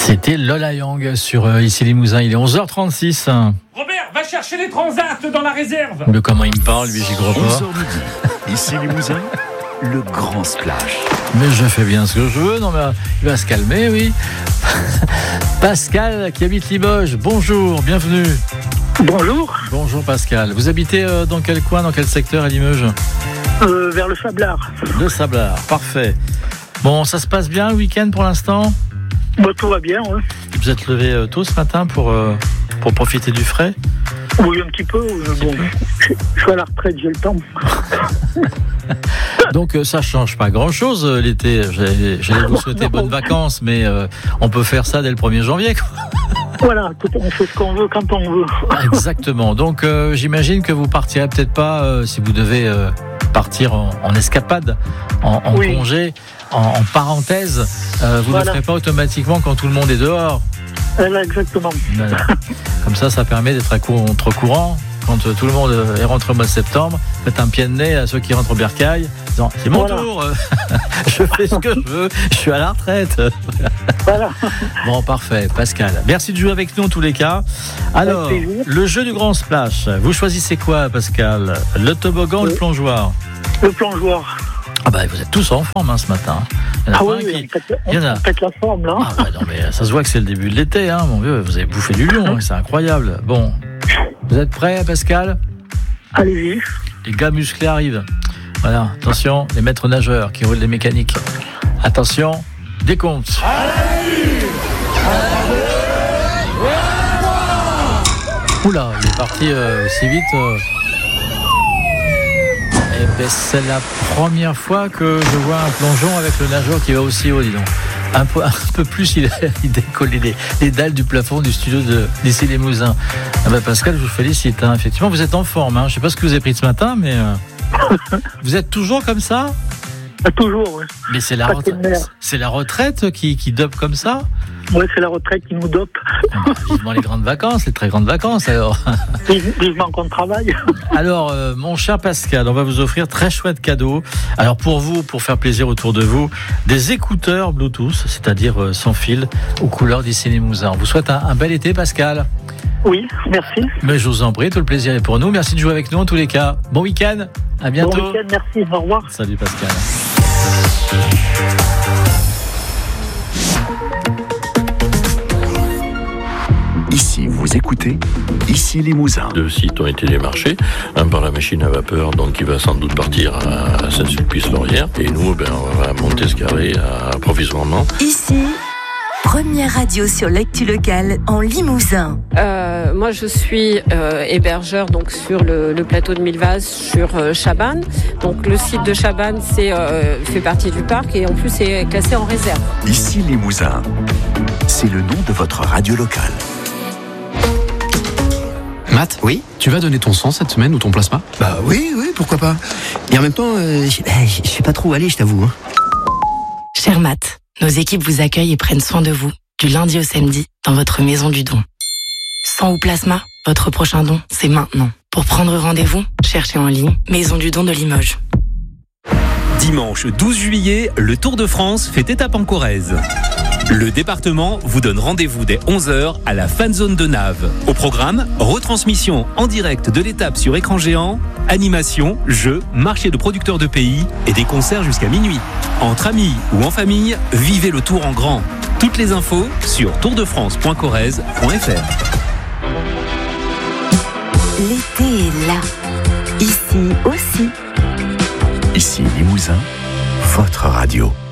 C'était Lola Young sur Ici Limousin. Il est 11h36. Robert, va chercher les transats dans la réserve. Mais comment il me parle, lui, j'y crois pas. 11h midi. Ici Limousin, le grand splash. Mais je fais bien ce que je veux. Non, mais il va se calmer, oui. Pascal, qui habite Limoges. Bonjour, bienvenue. Bonjour. Bonjour Pascal. Vous habitez dans quel coin, dans quel secteur à Limoges ? Vers le Sablard. Le Sablard, parfait. Bon, ça se passe bien le week-end pour l'instant ? Tout va bien, oui. Vous êtes levé tôt ce matin pour profiter du frais ? Oui, un petit peu. Je suis à la retraite, j'ai le temps. Donc ça change pas grand-chose l'été. J'allais vous souhaiter bonnes vacances, mais on peut faire ça dès le 1er janvier, quoi. Voilà, on fait ce qu'on veut quand on veut. Exactement. Donc j'imagine que vous partirez peut-être pas, si vous devez partir en escapade, en oui. congé, en parenthèse, vous ne le ferez pas automatiquement quand tout le monde est dehors. Exactement. Voilà. Comme ça permet d'être à contre-courant. Quand tout le monde est rentré au mois de septembre, faites un pied de nez à ceux qui rentrent au bercail, disant c'est mon tour, je fais ce que je veux, je suis à la retraite. Voilà. Bon, parfait, Pascal. Merci de jouer avec nous en tous les cas. Alors, le jeu du grand splash, vous choisissez quoi, Pascal ? Le toboggan ou le plongeoir ? Le plongeoir. Ah bah vous êtes tous en forme ça matin. On pète la forme là. Ah bah non mais ça se voit que c'est le début de l'été, hein, mon vieux. Vous avez bouffé du lion, c'est incroyable. Bon, vous êtes prêts, Pascal ? Allez-y. Les gars musclés arrivent. Voilà, attention, les maîtres nageurs qui roulent les mécaniques. Attention, décompte. Oula, il est parti si vite. Eh ben, c'est la première fois que je vois un plongeon avec le nageur qui va aussi haut, dis donc. Un peu plus, il décolle les dalles du plafond du studio d'Ici Limousin. Ah ben Pascal, je vous félicite. Hein. Effectivement, vous êtes en forme. Hein. Je ne sais pas ce que vous avez pris ce matin, mais vous êtes toujours comme ça ? Toujours, oui. Mais c'est la retraite qui dope comme ça ? Oui, c'est la retraite qui nous dope. Vivement les grandes vacances, les très grandes vacances alors. Vivement qu'on travaille. Alors, mon cher Pascal, on va vous offrir très chouette cadeau. Alors pour vous, pour faire plaisir autour de vous, des écouteurs Bluetooth, c'est-à-dire sans fil, aux couleurs d'Ici Limousin. On vous souhaite un bel été, Pascal. Oui, merci. Mais je vous en prie, tout le plaisir est pour nous. Merci de jouer avec nous en tous les cas. Bon week-end, à bientôt. Bon week-end, merci, au revoir. Salut Pascal. Ici, vous écoutez Ici Limousin. 2 sites ont été démarchés, un par la machine à vapeur, donc qui va sans doute partir à Saint-Sulpice-Laurière, et nous, on va monter ce carré provisoirement. Ici, première radio sur l'actu locale en Limousin. Moi, je suis hébergeur donc sur le plateau de Milvaz, sur Chabannes. Donc le site de Chabannes fait partie du parc et en plus c'est classé en réserve. Ici Limousin, c'est le nom de votre radio locale. Matt, oui, tu vas donner ton sang cette semaine ou ton plasma ? Bah oui, pourquoi pas. Et en même temps, je sais pas trop où aller, je t'avoue. Cher Matt, nos équipes vous accueillent et prennent soin de vous, du lundi au samedi, dans votre maison du don. Sang ou plasma, votre prochain don, c'est maintenant. Pour prendre rendez-vous, cherchez en ligne Maison du don de Limoges. Dimanche 12 juillet, le Tour de France fait étape en Corrèze. Le département vous donne rendez-vous dès 11h à la fan zone de Naves. Au programme, retransmission en direct de l'étape sur écran géant, animation, jeux, marché de producteurs de pays et des concerts jusqu'à minuit. Entre amis ou en famille, vivez le Tour en grand. Toutes les infos sur tourdefrance.corrèze.fr. L'été est là. Ici aussi. Ici Limousin, votre radio.